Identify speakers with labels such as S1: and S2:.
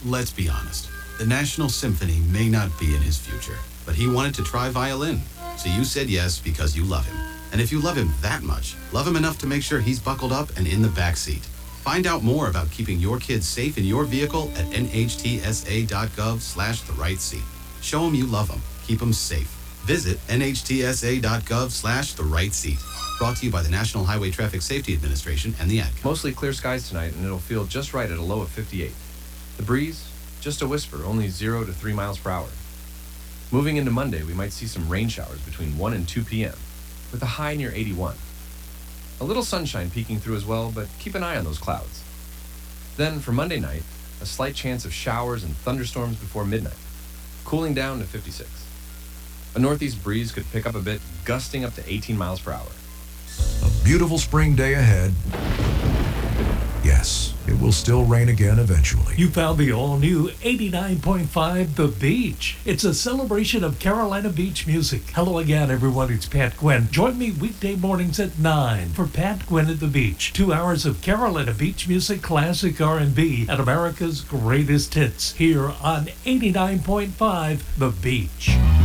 S1: Let's be honest. The National Symphony may not be in his future, but he wanted to try violin. So you said yes because you love him. And if you love him that much, love him enough to make sure he's buckled up and in the back seat. Find out more about keeping your kids safe in your vehicle at nhtsa.gov/the right seat. Show him you love him. Keep him safe. Visit nhtsa.gov/the right seat. Brought to you by the National Highway Traffic Safety Administration and the Ad Council.
S2: Mostly clear skies tonight, and it'll feel just right at a low of 58. The breeze, just a whisper, only 0 to 3 miles per hour. Moving into Monday, we might see some rain showers between 1 and 2 p.m., with a high near 81. A little sunshine peeking through as well, but keep an eye on those clouds. Then, for Monday night, a slight chance of showers and thunderstorms before midnight, cooling down to 56. A northeast breeze could pick up a bit, gusting up to 18 miles per hour.
S3: A beautiful spring day ahead. Yes, it will still rain again eventually.
S4: You found the all-new 89.5 The Beach. It's a celebration of Carolina Beach music. Hello again, everyone. It's Pat Gwynn. Join me weekday mornings at 9 for Pat Gwynn at the Beach. 2 hours of Carolina Beach music, classic R&B, and America's greatest hits here on 89.5 The Beach.